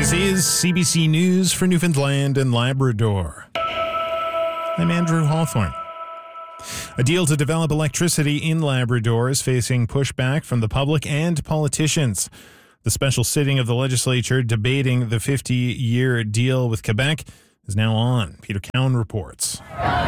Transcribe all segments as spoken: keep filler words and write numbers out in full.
This is C B C News for Newfoundland and Labrador. I'm Andrew Hawthorne. A deal to develop electricity in Labrador is facing pushback from the public and politicians. The special sitting of the legislature debating the fifty-year deal with Quebec is now on. Peter Cowan reports.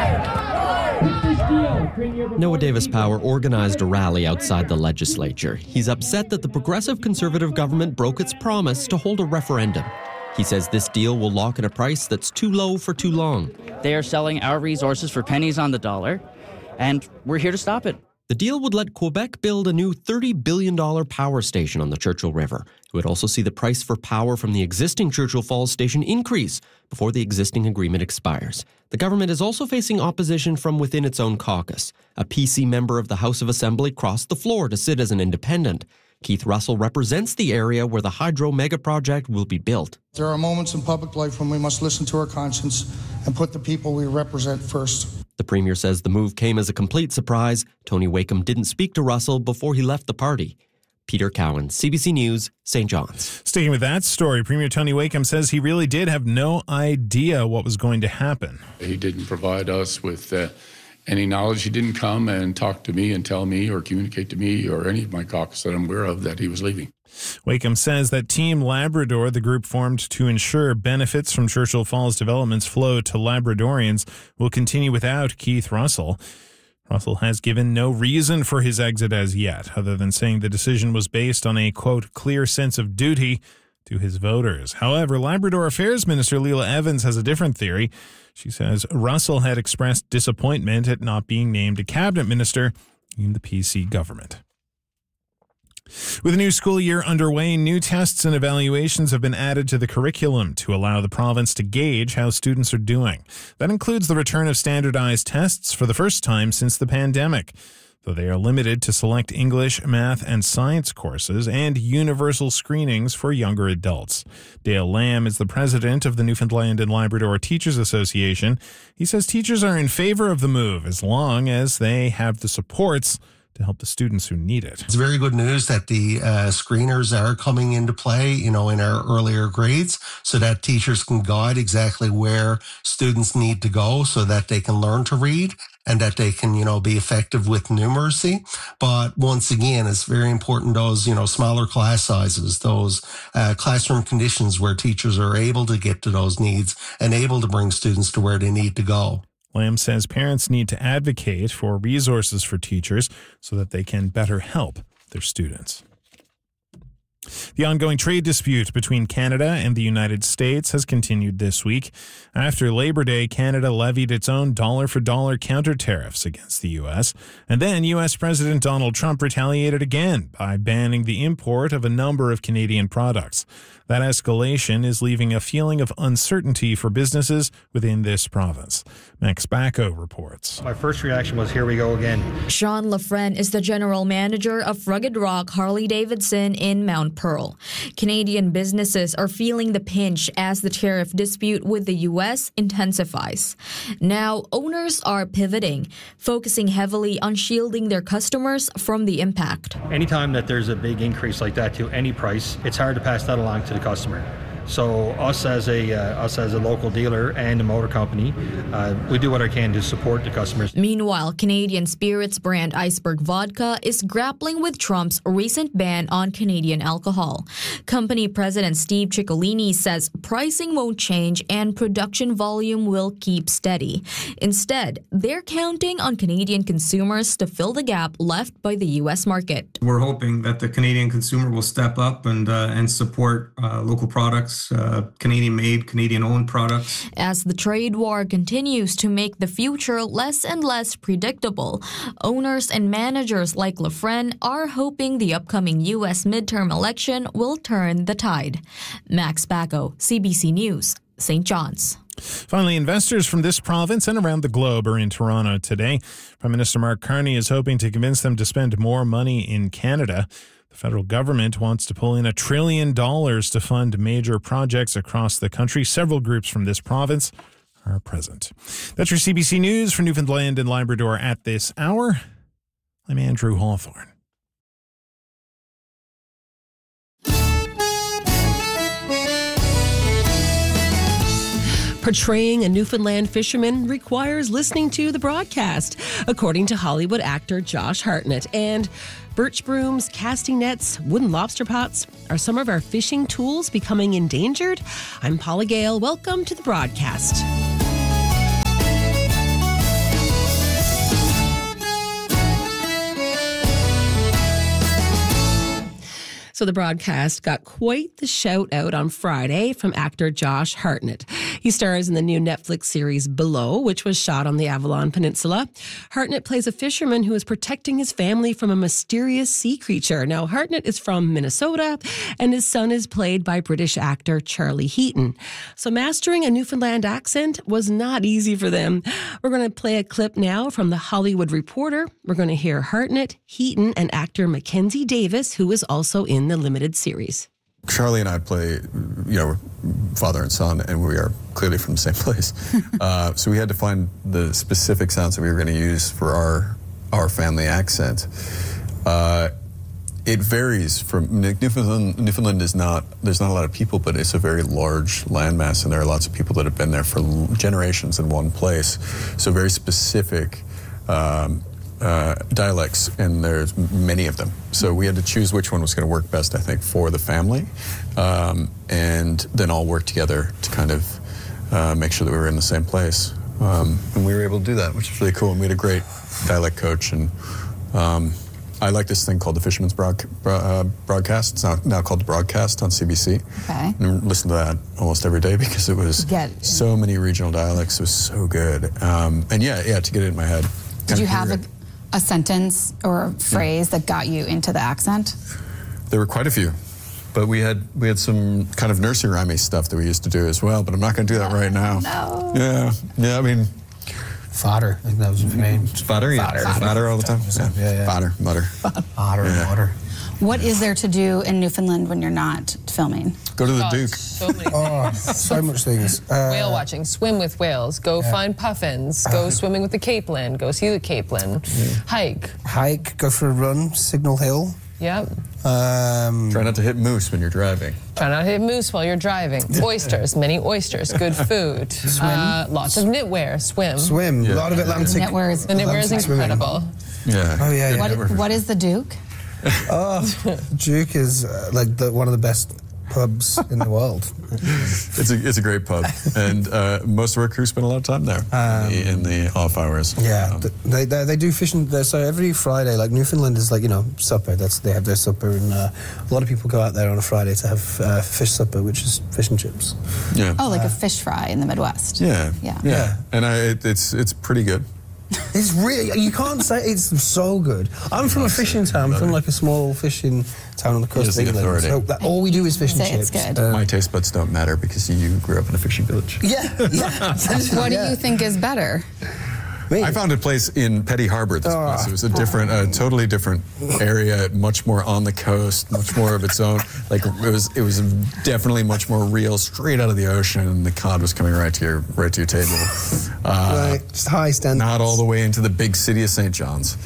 Noah Davis Power organized a rally outside the legislature. He's upset that the Progressive Conservative government broke its promise to hold a referendum. He says this deal will lock in a price that's too low for too long. They are selling our resources for pennies on the dollar, and we're here to stop it. The deal would let Quebec build a new thirty billion dollars power station on the Churchill River. It would also see the price for power from the existing Churchill Falls station increase before the existing agreement expires. The government is also facing opposition from within its own caucus. A P C member of the House of Assembly crossed the floor to sit as an independent. Keith Russell represents the area where the hydro mega project will be built. There are moments in public life when we must listen to our conscience and put the people we represent first. The Premier says the move came as a complete surprise. Tony Wakeham didn't speak to Russell before he left the party. Peter Cowan, C B C News, Saint John's. Sticking with that story, Premier Tony Wakeham says he really did have no idea what was going to happen. He didn't provide us with uh, any knowledge. He didn't come and talk to me and tell me or communicate to me or any of my caucus that I'm aware of that he was leaving. Wakeham says that Team Labrador, the group formed to ensure benefits from Churchill Falls development's flow to Labradorians, will continue without Keith Russell. Russell has given no reason for his exit as yet, other than saying the decision was based on a, quote, clear sense of duty to his voters. However, Labrador Affairs Minister Leela Evans has a different theory. She says Russell had expressed disappointment at not being named a cabinet minister in the P C government. With the new school year underway, new tests and evaluations have been added to the curriculum to allow the province to gauge how students are doing. That includes the return of standardized tests for the first time since the pandemic, though they are limited to select English, math, and science courses and universal screenings for younger adults. Dale Lamb is the president of the Newfoundland and Labrador Teachers Association. He says teachers are in favor of the move as long as they have the supports to help the students who need it. It's very good news that the uh, screeners are coming into play, you know, in our earlier grades so that teachers can guide exactly where students need to go so that they can learn to read and that they can, you know, be effective with numeracy. But once again, it's very important those, you know, smaller class sizes, those uh, classroom conditions where teachers are able to get to those needs and able to bring students to where they need to go. Lamb says parents need to advocate for resources for teachers so that they can better help their students. The ongoing trade dispute between Canada and the United States has continued this week. After Labor Day, Canada levied its own dollar-for-dollar counter tariffs against the U S, and then U S President Donald Trump retaliated again by banning the import of a number of Canadian products. That escalation is leaving a feeling of uncertainty for businesses within this province. Max Bacco reports. My first reaction was, here we go again. Sean LaFrenne is the general manager of Rugged Rock Harley-Davidson in Mount Pearl. Canadian businesses are feeling the pinch as the tariff dispute with the U S intensifies. Now, owners are pivoting, focusing heavily on shielding their customers from the impact. Anytime that there's a big increase like that to any price, it's hard to pass that along to the customer. So us as a uh, us as a local dealer and a motor company, uh, we do what I can to support the customers. Meanwhile, Canadian spirits brand Iceberg Vodka is grappling with Trump's recent ban on Canadian alcohol. Company president Steve Ciccolini says pricing won't change and production volume will keep steady. Instead, they're counting on Canadian consumers to fill the gap left by the U S market. We're hoping that the Canadian consumer will step up and uh, and support uh, local products. Uh, Canadian-made, Canadian-owned products. As the trade war continues to make the future less and less predictable, owners and managers like LaFrenne are hoping the upcoming U S midterm election will turn the tide. Max Bacco, C B C News, Saint John's. Finally, investors from this province and around the globe are in Toronto today. Prime Minister Mark Carney is hoping to convince them to spend more money in Canada. The federal government wants to pull in a trillion dollars to fund major projects across the country. Several groups from this province are present. That's your C B C News for Newfoundland and Labrador at this hour. I'm Andrew Hawthorne. Portraying a Newfoundland fisherman requires listening to the broadcast, according to Hollywood actor Josh Hartnett. And birch brooms, casting nets, wooden lobster pots. Are some of our fishing tools becoming endangered? I'm Paula Gale. Welcome to the broadcast. So the broadcast got quite the shout out on Friday from actor Josh Hartnett. He stars in the new Netflix series Below, which was shot on the Avalon Peninsula. Hartnett plays a fisherman who is protecting his family from a mysterious sea creature. Now, Hartnett is from Minnesota, and his son is played by British actor Charlie Heaton. So mastering a Newfoundland accent was not easy for them. We're going to play a clip now from The Hollywood Reporter. We're going to hear Hartnett, Heaton, and actor Mackenzie Davis, who is also in the limited series. Charlie and I play, you know, father and son, and we are clearly from the same place. uh, so we had to find the specific sounds that we were going to use for our our family accent. Uh, it varies from Newfoundland. Newfoundland is not. There's not a lot of people, but it's a very large landmass, and there are lots of people that have been there for generations in one place. So very specific. Um, Uh, dialects, and there's many of them. So we had to choose which one was going to work best, I think, for the family, um, and then all work together to kind of uh, make sure that we were in the same place. Um, and we were able to do that, which is really cool. And we had a great dialect coach, and um, I like this thing called the Fisherman's broad, uh, Broadcast. It's now, now called The Broadcast on C B C. Okay. And listen to that almost every day because it was Get. so many regional dialects. It was so good. Um, and yeah, yeah, to get it in my head. Did you have a... a sentence or a phrase that got you into the accent? There were quite a few, but we had we had some kind of nursery rhymey stuff that we used to do as well, but I'm not going to do that right now. No. Yeah, yeah, I mean... Fodder, I think that was the name. Fodder, yeah. Fodder. Fodder, Fodder all the time? Yeah, yeah. yeah. Fodder, mutter. Fodder, yeah. water. What is there to do in Newfoundland when you're not filming? Go to the God, Duke. So many Oh, so much things. Uh, Whale watching, swim with whales, go yeah. find puffins, go Uh, swimming with the capeland, go see the capeland, yeah. hike. Hike, go for a run, Signal Hill. Yep. Um, Try not to hit moose when you're driving. Try not to hit moose while you're driving. Oysters, many oysters, good food. Swim. Uh, lots of knitwear, swim. Swim, Yeah. a lot of Atlantic. Knitwear is, The knitwear is Atlantic swimming. incredible. Yeah. Oh, yeah, yeah. what, what is the Duke? Oh, Duke is uh, like the, one of the best pubs in the world. It's a it's a great pub, and uh, most of our crew spend a lot of time there Um, in, the, in the off hours. Yeah, Um, they, they they do fishing there. So every Friday, like Newfoundland is like, you know, supper. That's they have their supper, and uh, a lot of people go out there on a Friday to have uh, fish supper, which is fish and chips. yeah. Oh, like a fish fry in the Midwest. Yeah. Yeah. Yeah. And I, it, it's it's pretty good. It's really, you can't say it's so good. I'm from a fishing town. I'm from like a small fishing town on the coast Yes, of the England. authority. So that, all we do is fish and Say it's chips. good. Uh, My taste buds don't matter because you grew up in a fishing village. yeah, yeah. What do Yeah. you think is better? Me? I found a place in Petty Harbor. This Oh. place. It was a different, a totally different area, much more on the coast, much more of its own. Like it was, it was definitely much more real, straight out of the ocean. And the cod was coming right to your, right to your table. Uh, Right, just high standards. Not all the way into the big city of Saint John's.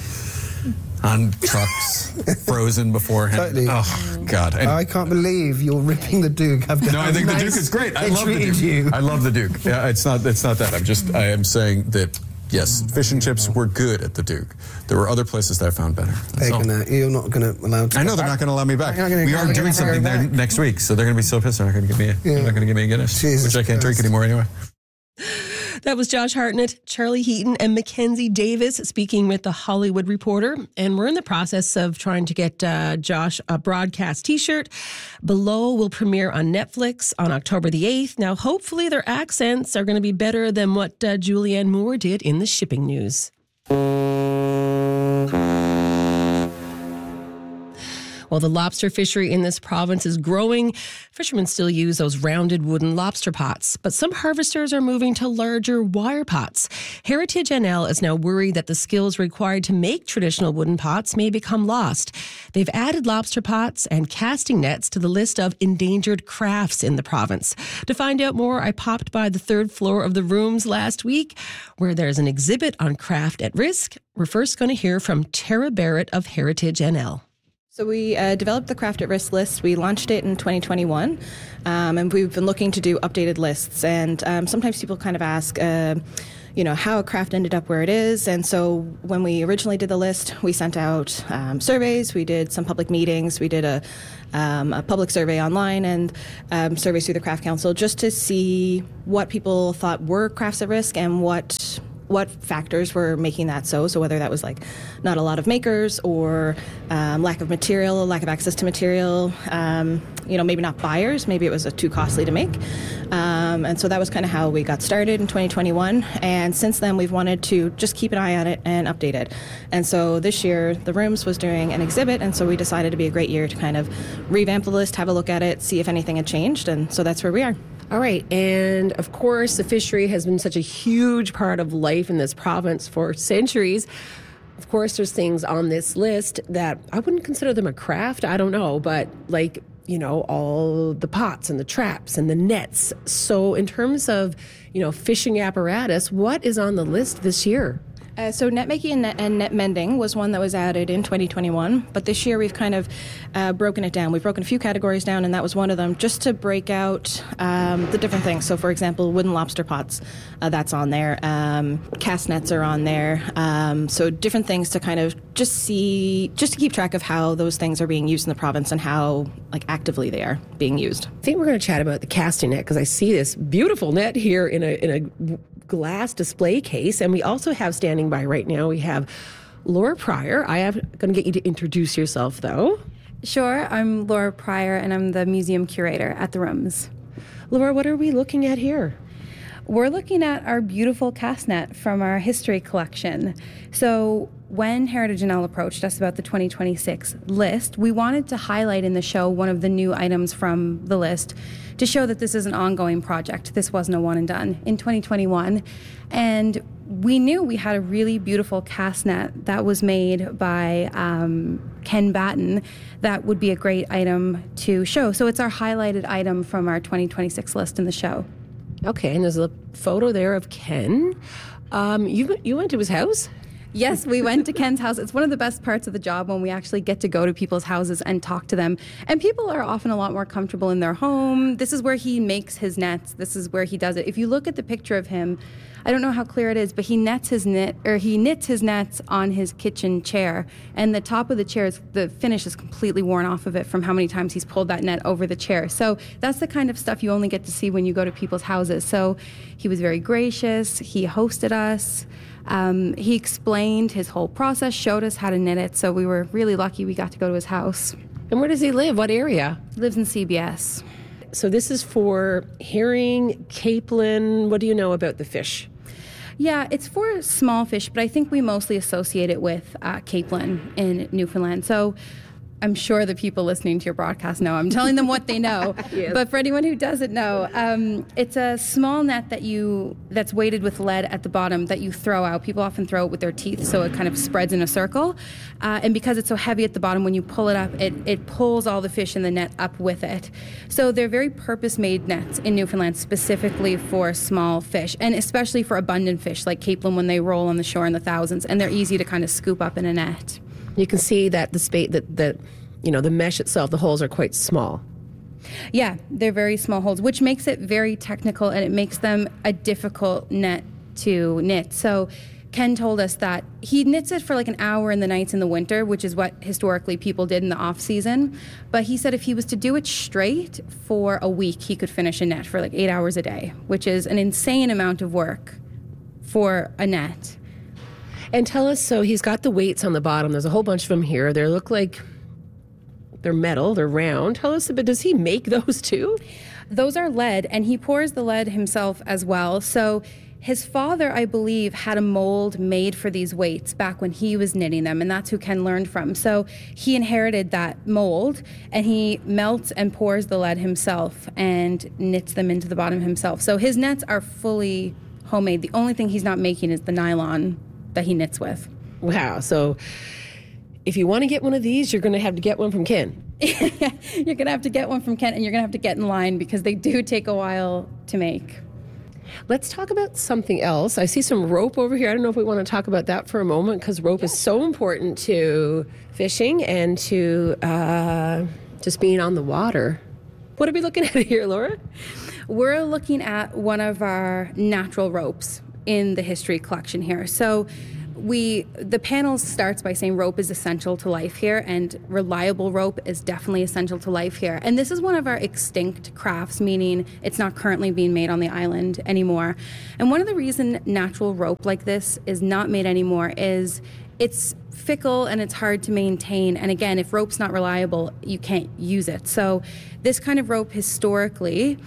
On trucks, frozen beforehand. Totally. Oh God! And I can't believe you're ripping the Duke. I've got no, I think nice the Duke is great. I they love the treated Duke. you. I love the Duke. Yeah, it's not. It's not that. I'm just. I am saying that. Yes, fish and chips were good at the Duke. There were other places that I found better. That's all. Taking that. You're not going to allow. To I know go they're back. not going to allow me back. You're not gonna- We you're are not doing gonna something go there back. next week, so they're going to be so pissed. They're not going to give me. A, Yeah. They're not going to give me a Guinness, Jesus which I can't drink Christ. anymore anyway. That was Josh Hartnett, Charlie Heaton, and Mackenzie Davis speaking with The Hollywood Reporter. And we're in the process of trying to get uh, Josh a broadcast T-shirt. Below will premiere on Netflix on October the eighth. Now, hopefully their accents are going to be better than what uh, Julianne Moore did in the shipping news. While the lobster fishery in this province is growing, fishermen still use those rounded wooden lobster pots. But some harvesters are moving to larger wire pots. Heritage N L is now worried that the skills required to make traditional wooden pots may become lost. They've added lobster pots and casting nets to the list of endangered crafts in the province. To find out more, I popped by the third floor of the rooms last week, where there's an exhibit on craft at risk. We're first going to hear from Tara Barrett of Heritage N L. So we uh, developed the Craft at Risk list. We launched it in twenty twenty-one, um, and we've been looking to do updated lists. And um, sometimes people kind of ask, uh, you know, how a craft ended up where it is. And so when we originally did the list, we sent out um, surveys. We did some public meetings. We did a, um, a public survey online and um, surveys through the Craft Council just to see what people thought were crafts at risk and what what factors were making that so. So whether that was like not a lot of makers or um, lack of material, lack of access to material, um, you know, maybe not buyers, maybe it was uh, too costly to make. Um, and so that was kind of how we got started in twenty twenty-one. And since then, we've wanted to just keep an eye on it and update it. And so this year, the Rooms was doing an exhibit, and so we decided to be a great year to kind of revamp the list, have a look at it, see if anything had changed. And so that's where we are. All right. And of course, the fishery has been such a huge part of life in this province for centuries. Of course, there's things on this list that I wouldn't consider them a craft. I don't know. But like, you know, all the pots and the traps and the nets. So in terms of, you know, fishing apparatus, what is on the list this year? Uh, so net making and net, and net mending was one that was added in twenty twenty-one, but this year we've kind of uh, broken it down. We've broken a few categories down, and that was one of them, just to break out um, the different things. So, for example, wooden lobster pots, uh, that's on there. Um, cast nets are on there. Um, so different things to kind of just see, just to keep track of how those things are being used in the province and how like actively they are being used. I think we're going to chat about the casting net because I see this beautiful net here in a in a glass display case, and we also have standing by right now, we have Laura Pryor. I am going to get you to introduce yourself, though. Sure. I'm Laura Pryor, and I'm the museum curator at the Rooms. Laura, what are we looking at here? We're looking at our beautiful cast net from our history collection. So when Heritage and Elle approached us about the twenty twenty-six list, we wanted to highlight in the show one of the new items from the list to show that this is an ongoing project. This wasn't a one and done in twenty twenty-one. And we knew we had a really beautiful cast net that was made by um, Ken Batten that would be a great item to show. So it's our highlighted item from our twenty twenty-six list in the show. Okay, and there's a photo there of Ken. Um, you you went to his house? Yes, we went to Ken's house. It's one of the best parts of the job when we actually get to go to people's houses and talk to them. And people are often a lot more comfortable in their home. This is where he makes his nets. This is where he does it. If you look at the picture of him, I don't know how clear it is, but he nets his knit or he knits his nets on his kitchen chair. And the top of the chair, is, the finish is completely worn off of it from how many times he's pulled that net over the chair. So that's the kind of stuff you only get to see when you go to people's houses. So he was very gracious. He hosted us. Um, he explained his whole process, showed us how to knit it, so we were really lucky we got to go to his house. And where does he live? What area? He lives in C B S. So this is for herring, capelin. What do you know about the fish? Yeah, it's for small fish, but I think we mostly associate it with uh, capelin in Newfoundland. So I'm sure the people listening to your broadcast know. I'm telling them what they know. Yes. But for anyone who doesn't know, um, it's a small net that you that's weighted with lead at the bottom that you throw out. People often throw it with their teeth, so it kind of spreads in a circle. Uh, and because it's so heavy at the bottom, when you pull it up, it, it pulls all the fish in the net up with it. So they're very purpose-made nets in Newfoundland, specifically for small fish, and especially for abundant fish like capelin when they roll on the shore in the thousands, and they're easy to kind of scoop up in a net. You can see that the space that that you know the mesh itself, the holes are quite small. Yeah, they're very small holes, which makes it very technical, and it makes them a difficult net to knit. So Ken told us that he knits it for like an hour in the nights in the winter, which is what historically people did in the off season. But he said if he was to do it straight for a week, he could finish a net for like eight hours a day, which is an insane amount of work for a net. And tell us, so he's got the weights on the bottom. There's a whole bunch of them here. They look like they're metal, they're round. Tell us a bit, does he make those too? Those are lead, and he pours the lead himself as well. So his father, I believe, had a mold made for these weights back when he was knitting them, and that's who Ken learned from. So he inherited that mold, and he melts and pours the lead himself and knits them into the bottom himself. So his nets are fully homemade. The only thing he's not making is the nylon that he knits with. Wow. So if you want to get one of these, you're going to have to get one from Ken. You're going to have to get one from Ken, and you're going to have to get in line because they do take a while to make. Let's talk about something else. I see some rope over here. I don't know if we want to talk about that for a moment, because rope yeah. is so important to fishing and to uh, just being on the water. What are we looking at here, Laura? We're looking at one of our natural ropes in the history collection here. So we the panel starts by saying rope is essential to life here, and reliable rope is definitely essential to life here. And this is one of our extinct crafts, meaning it's not currently being made on the island anymore. And one of the reasons natural rope like this is not made anymore is it's fickle and it's hard to maintain. And again, if rope's not reliable, you can't use it. So this kind of rope historically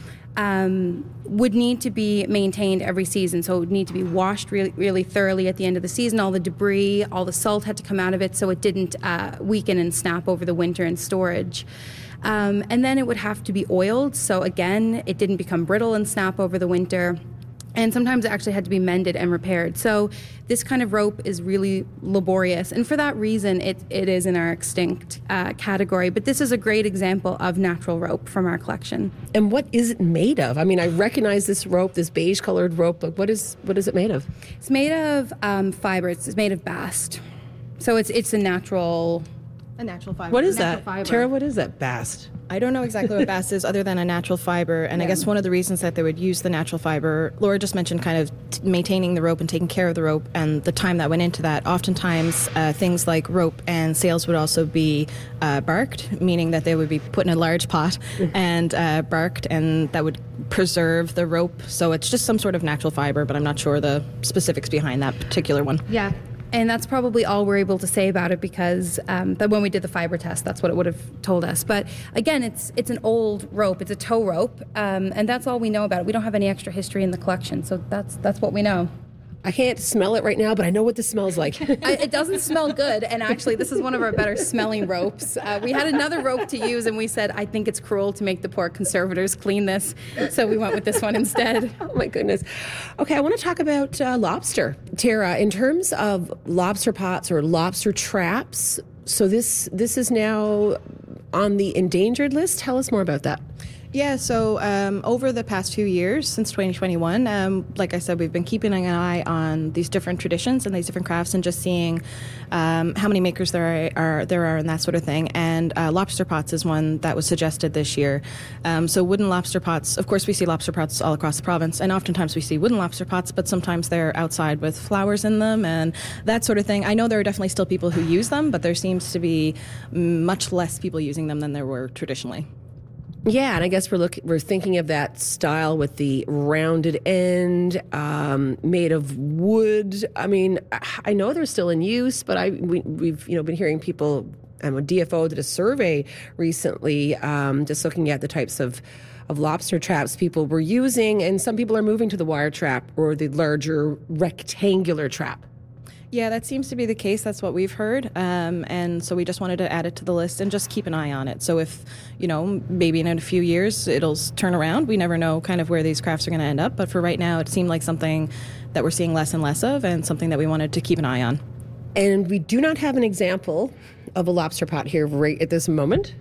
Um, would need to be maintained every season. So it would need to be washed really, really thoroughly at the end of the season. All the debris, all the salt had to come out of it so it didn't uh, weaken and snap over the winter in storage. Um, and then it would have to be oiled. So again, it didn't become brittle and snap over the winter. And sometimes it actually had to be mended and repaired. So this kind of rope is really laborious. And for that reason, it, it is in our extinct uh, category. But this is a great example of natural rope from our collection. And what is it made of? I mean, I recognize this rope, this beige-colored rope, but what is what is it made of? It's made of um, fiber. It's, it's made of bast. So it's it's a natural... A natural fiber. What is natural that? Fiber. Tara, what is that bast? I don't know exactly what bast is other than a natural fiber. And yeah. I guess one of the reasons that they would use the natural fiber, Laura just mentioned kind of t- maintaining the rope and taking care of the rope and the time that went into that. Oftentimes uh, things like rope and sails would also be uh, barked, meaning that they would be put in a large pot and uh, barked, and that would preserve the rope. So it's just some sort of natural fiber, but I'm not sure the specifics behind that particular one. Yeah. And that's probably all we're able to say about it, because um, that when we did the fiber test, that's what it would have told us. But again, it's it's an old rope. It's a tow rope, um, and that's all we know about it. We don't have any extra history in the collection, so that's that's what we know. I can't smell it right now, but I know what this smells like. I, it doesn't smell good, and actually, this is one of our better smelling ropes. Uh, we had another rope to use, and we said, I think it's cruel to make the poor conservators clean this, so we went with this one instead. Oh, my goodness. Okay, I want to talk about uh, lobster. Tara, in terms of lobster pots or lobster traps, so this this is now on the endangered list. Tell us more about that. Yeah, so um, over the past few years, since twenty twenty-one, um, like I said, we've been keeping an eye on these different traditions and these different crafts, and just seeing um, how many makers there are, are there are and that sort of thing. And uh, lobster pots is one that was suggested this year. Um, so wooden lobster pots, of course, we see lobster pots all across the province, and oftentimes we see wooden lobster pots, but sometimes they're outside with flowers in them and that sort of thing. I know there are definitely still people who use them, but there seems to be much less people using them than there were traditionally. Yeah, and I guess we're look, we're thinking of that style with the rounded end, um, made of wood. I mean, I know they're still in use, but I we, we've you know been hearing people. Um, D F O did a survey recently, um, just looking at the types of of lobster traps people were using, and some people are moving to the wire trap or the larger rectangular trap. Yeah, that seems to be the case. That's what we've heard. Um, and so we just wanted to add it to the list and just keep an eye on it. So if, you know, maybe in a few years it'll turn around. We never know kind of where these crafts are going to end up. But for right now, it seemed like something that we're seeing less and less of, and something that we wanted to keep an eye on. And we do not have an example of a lobster pot here right at this moment.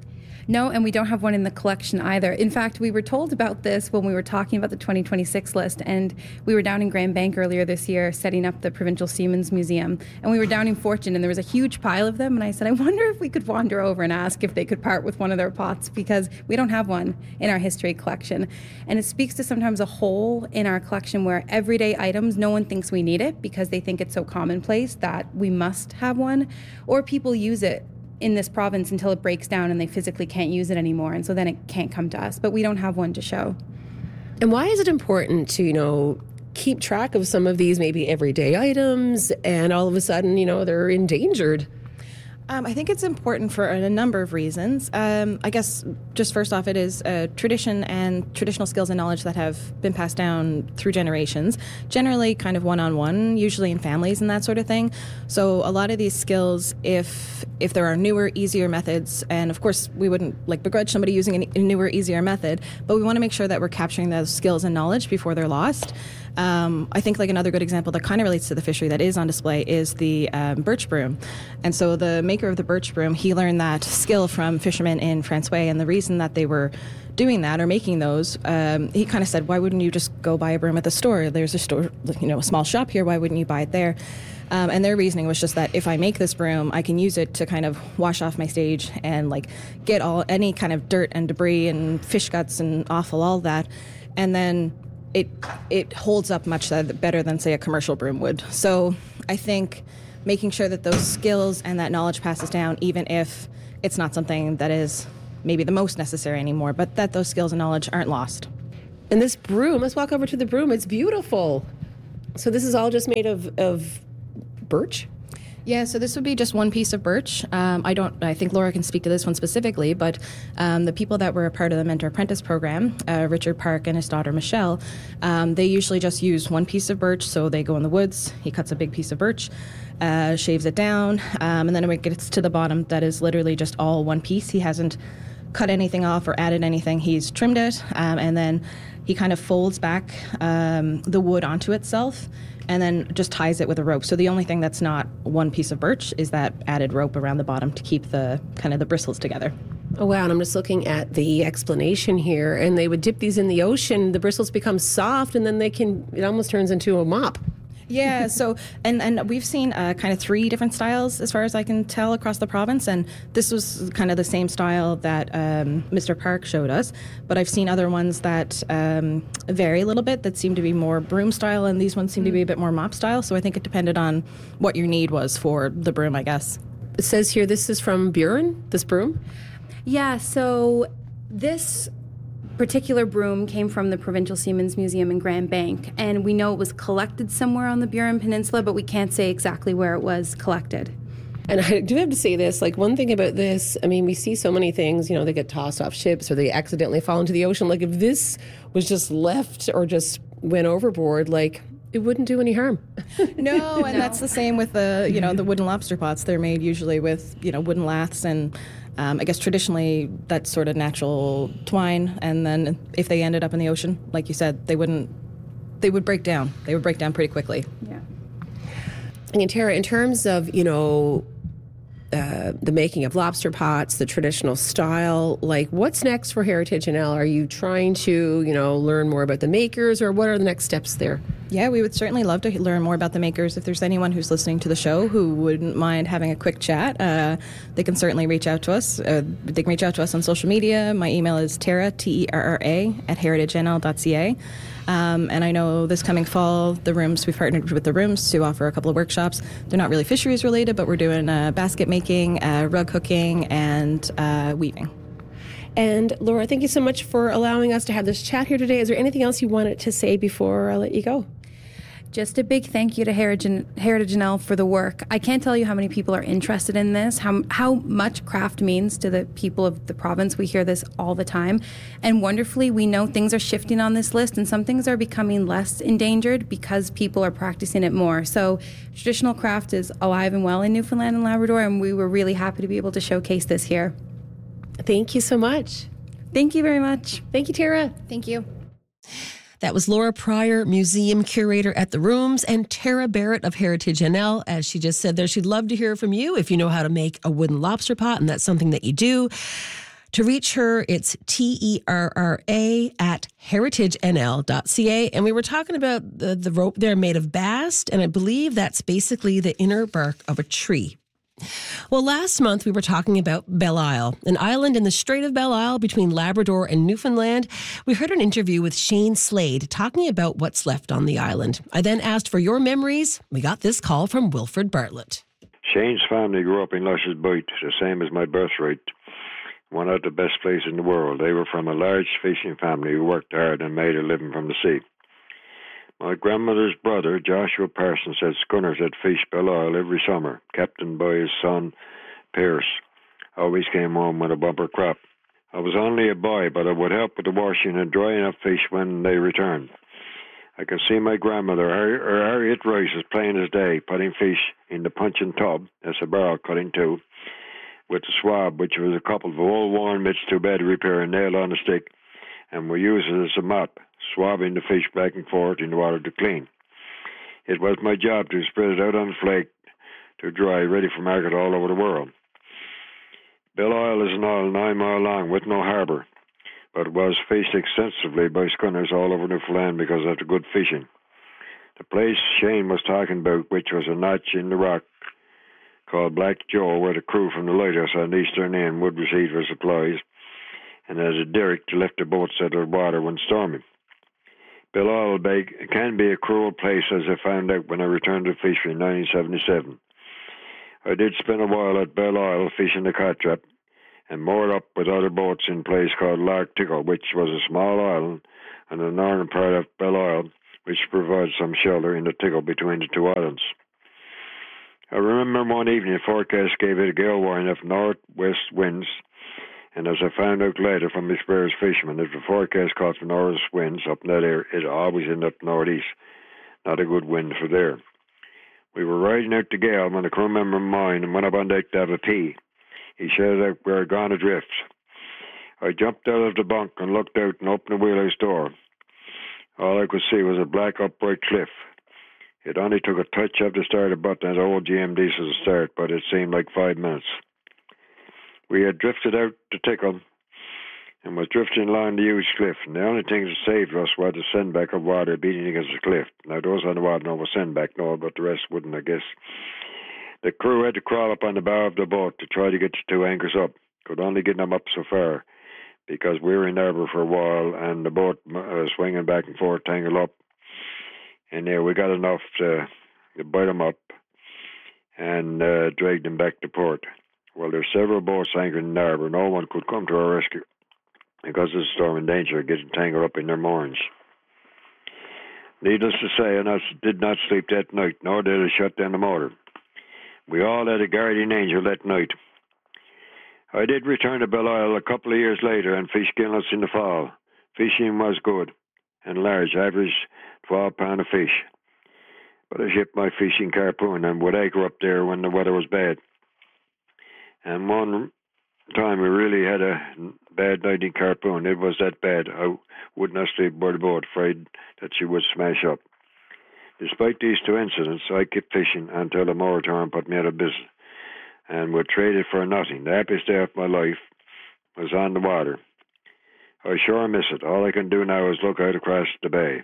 No, and we don't have one in the collection either. In fact, we were told about this when we were talking about the twenty twenty-six list, and we were down in Grand Bank earlier this year setting up the Provincial Seamen's Museum, and we were down in Fortune, and there was a huge pile of them, and I said, I wonder if we could wander over and ask if they could part with one of their pots, because we don't have one in our history collection. And it speaks to sometimes a hole in our collection where everyday items, no one thinks we need it because they think it's so commonplace that we must have one, or people use it in this province until it breaks down and they physically can't use it anymore, and so then it can't come to us, but we don't have one to show. And why is it important to, you know, keep track of some of these maybe everyday items, and all of a sudden, you know, they're endangered? Um, I think it's important for a number of reasons. Um, I guess just first off, it is a tradition and traditional skills and knowledge that have been passed down through generations, generally kind of one-on-one, usually in families and that sort of thing. So a lot of these skills, if if there are newer, easier methods, and of course we wouldn't like begrudge somebody using a newer, easier method, but we want to make sure that we're capturing those skills and knowledge before they're lost. Um, I think like another good example that kind of relates to the fishery that is on display is the um, birch broom. And so the maker of the birch broom, he learned that skill from fishermen in François, and the reason that they were doing that or making those, um, he kind of said, why wouldn't you just go buy a broom at the store? There's a store, you know, a small shop here. Why wouldn't you buy it there? Um, and their reasoning was just that if I make this broom, I can use it to kind of wash off my stage and like get all any kind of dirt and debris and fish guts and offal, all that, and then it it holds up much better than say a commercial broom would. So I think making sure that those skills and that knowledge passes down, even if it's not something that is maybe the most necessary anymore, but that those skills and knowledge aren't lost. And this broom, let's walk over to the broom. It's beautiful. So this is all just made of, of birch? Yeah, so this would be just one piece of birch. Um, I don't. I think Laura can speak to this one specifically, but um, the people that were a part of the Mentor Apprentice program, uh, Richard Park and his daughter Michelle, um, they usually just use one piece of birch. So they go in the woods. He cuts a big piece of birch, uh, shaves it down, um, and then when it gets to the bottom, that is literally just all one piece. He hasn't cut anything off or added anything. He's trimmed it, um, and then he kind of folds back um, the wood onto itself, and then just ties it with a rope. So the only thing that's not one piece of birch is that added rope around the bottom to keep the kind of the bristles together. Oh, wow. And I'm just looking at the explanation here. And they would dip these in the ocean. The bristles become soft, and then they can, it almost turns into a mop. Yeah, so, and, and we've seen uh, kind of three different styles as far as I can tell across the province, and this was kind of the same style that um, Mister Park showed us, but I've seen other ones that um, vary a little bit, that seem to be more broom style, and these ones seem mm. to be a bit more mop style, so I think it depended on what your need was for the broom, I guess. It says here this is from Buren, this broom? Yeah, so this particular broom came from the Provincial Seamen's Museum in Grand Bank, and we know it was collected somewhere on the Buren Peninsula, but we can't say exactly where it was collected. And I do have to say this, like one thing about this, I mean, we see so many things, you know, they get tossed off ships or they accidentally fall into the ocean. Like if this was just left or just went overboard, like it wouldn't do any harm. No, and no. That's the same with the, you know, the wooden lobster pots. They're made usually with, you know, wooden laths, and Um, I guess traditionally that's sort of natural twine, and then if they ended up in the ocean, like you said, they wouldn't, they would break down. They would break down pretty quickly. Yeah. And Tara, in terms of, you know, uh, the making of lobster pots, the traditional style, like what's next for Heritage N L? Are you trying to, you know, learn more about the makers, or what are the next steps there? Yeah, we would certainly love to learn more about the makers. If there's anyone who's listening to the show who wouldn't mind having a quick chat, uh, they can certainly reach out to us. Uh, they can reach out to us on social media. My email is Tara, T E R R A, at heritage n l dot c a. Um, and I know this coming fall, the rooms, we've partnered with the rooms to offer a couple of workshops. They're not really fisheries related, but we're doing uh, basket making, uh, rug hooking, and uh, weaving. And Laura, thank you so much for allowing us to have this chat here today. Is there anything else you wanted to say before I let you go? Just a big thank you to Heritage, Heritage N L for the work. I can't tell you how many people are interested in this, how how much craft means to the people of the province. We hear this all the time. And wonderfully, we know things are shifting on this list, and some things are becoming less endangered because people are practicing it more. So traditional craft is alive and well in Newfoundland and Labrador, and we were really happy to be able to showcase this here. Thank you so much. Thank you very much. Thank you, Tara. Thank you. That was Laura Pryor, museum curator at the Rooms, and Tara Barrett of Heritage N L. As she just said there, she'd love to hear from you if you know how to make a wooden lobster pot, and that's something that you do. To reach her, it's T E R R A at heritage n l dot c a. And we were talking about the, the rope there made of bast, and I believe that's basically the inner bark of a tree. Well, last month we were talking about Belle Isle, an island in the Strait of Belle Isle between Labrador and Newfoundland. We heard an interview with Shane Slade talking about what's left on the island. I then asked for your memories. We got this call from Wilfred Bartlett. Shane's family grew up in Luscious Bight, the same as my birthright. One of the best places in the world. They were from a large fishing family who worked hard and made a living from the sea. My grandmother's brother, Joshua Parsons, had schooners that fished Belle Isle every summer, captained by his son, Pierce. Always came home with a bumper crop. I was only a boy, but I would help with the washing and drying up fish when they returned. I can see my grandmother, her Harriet Rice, as plain as day, putting fish in the puncheon tub, that's a barrel cutting too, with the swab, which was a couple of old worn mitts too bad to repair, and nailed on a stick, and we used it as a mop. swabbing the fish back and forth in the water to clean. It was my job to spread it out on the flake to dry, ready for market all over the world. Bellisle is an island nine mile long with no harbour, but was fished extensively by schooners all over Newfoundland because of the good fishing. The place Shane was talking about, which was a notch in the rock called Black Joe, where the crew from the lighthouse on the eastern end would receive their supplies, and as a derrick to lift the boats out of the water when stormy. Bellisle Bay can be a cruel place, as I found out when I returned to fishing in nineteen seventy-seven. I did spend a while at Bellisle fishing the cod trap and moored up with other boats in a place called Lark Tickle, which was a small island on the northern part of Bellisle, which provides some shelter in the Tickle between the two islands. I remember one evening the forecast gave it a gale warning of northwest winds, and as I found out later from experienced fishermen, if the forecast called for northwest winds up in that area, it always ended up northeast. Not a good wind for there. We were riding out the gale when a crew member of mine and went up on deck to have a pee. He shouted out, "We're gone adrift." I jumped out of the bunk and looked out and opened the wheelhouse door. All I could see was a black upright cliff. It only took a touch of the starter button at old G M diesel to start, but it seemed like five minutes. We had drifted out to Tickle and was drifting along the huge cliff, and the only thing that saved us was the sandbank of water beating against the cliff. Now, those on the water know what sandbank know, but the rest wouldn't, I guess. The crew had to crawl up on the bow of the boat to try to get the two anchors up. Could only get them up so far because we were in harbour for a while and the boat uh, swinging back and forth, tangled up. And there, we got enough to, to bite them up and uh, drag them back to port. Well, there's several boats anchored in the harbour. No one could come to our rescue because of the storm and danger of getting tangled up in their moorings. Needless to say, I did not sleep that night, nor did I shut down the motor. We all had a guardian angel that night. I did return to Bellisle a couple of years later and fished gillnets in the fall. Fishing was good and large, average twelve pound of fish. But I shipped my fishing harpoon and would anchor up there when the weather was bad. And one time we really had a bad night in harpoon. It was that bad I would not sleep aboard the boat, afraid that she would smash up. Despite these two incidents, I kept fishing until the moratorium put me out of business and would trade it for nothing. The happiest day of my life was on the water. I sure miss it. All I can do now is look out across the bay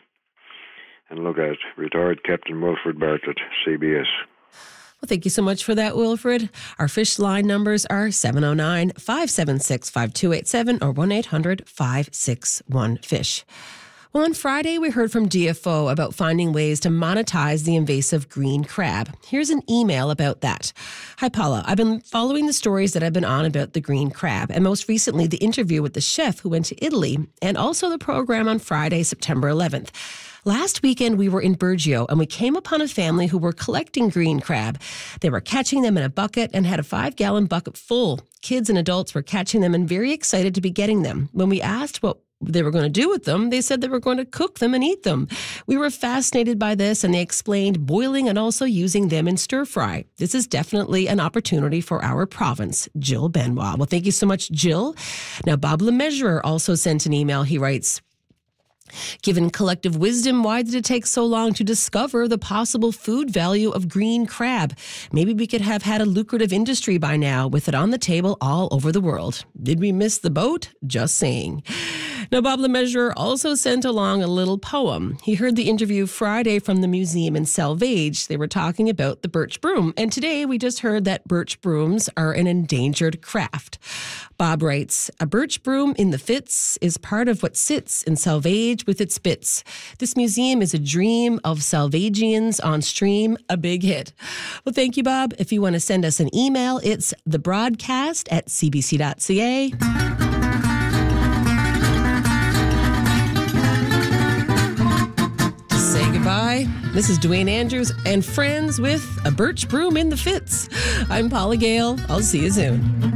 and look at retired Captain Wilfred Bartlett, C B S. Well, thank you so much for that, Wilfred. Our fish line numbers are seven oh nine, five seven six, five two eight seven or one eight hundred, five six one, fish. Well, on Friday, we heard from D F O about finding ways to monetize the invasive green crab. Here's an email about that. Hi, Paula. I've been following the stories that I've been on about the green crab, and most recently the interview with the chef who went to Italy, and also the program on Friday, September eleventh. Last weekend, we were in Burgeo, and we came upon a family who were collecting green crab. They were catching them in a bucket and had a five-gallon bucket full. Kids and adults were catching them and very excited to be getting them. When we asked what they were going to do with them, they said they were going to cook them and eat them. We were fascinated by this, and they explained boiling and also using them in stir fry. This is definitely an opportunity for our province. Jill Benoit. Well, thank you so much, Jill. Now, Bob LeMeasurer also sent an email. He writes, given collective wisdom, why did it take so long to discover the possible food value of green crab? Maybe we could have had a lucrative industry by now with it on the table all over the world. Did we miss the boat? Just saying. Now, Bob LeMeasurer also sent along a little poem. He heard the interview Friday from the museum in Selvage. They were talking about the birch broom. And today we just heard that birch brooms are an endangered craft. Bob writes, a birch broom in the Fitz is part of what sits in Selvage with its bits. This museum is a dream of Salvagians on stream, a big hit. Well, thank you, Bob. If you want to send us an email, it's thebroadcast at c b c dot c a. Goodbye. This is Dwayne Andrews and friends with a birch broom in the Fitz. I'm Paula Gale. I'll see you soon.